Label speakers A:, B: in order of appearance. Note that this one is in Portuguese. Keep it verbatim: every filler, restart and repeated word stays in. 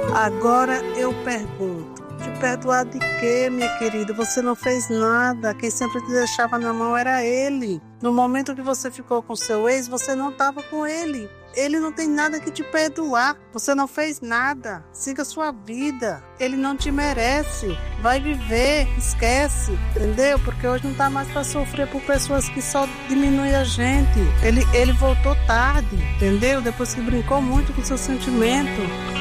A: Agora eu pergunto, te perdoar de quê, minha querida? Você não fez nada, quem sempre te deixava na mão era ele. No momento que você ficou com seu ex, você não estava com ele. Ele não tem nada que te perdoar, você não fez nada, siga sua vida, ele não te merece, vai viver, esquece, entendeu? Porque hoje não tá mais para sofrer por pessoas que só diminuem a gente. Ele, ele voltou tarde, entendeu? Depois que brincou muito com seu sentimento.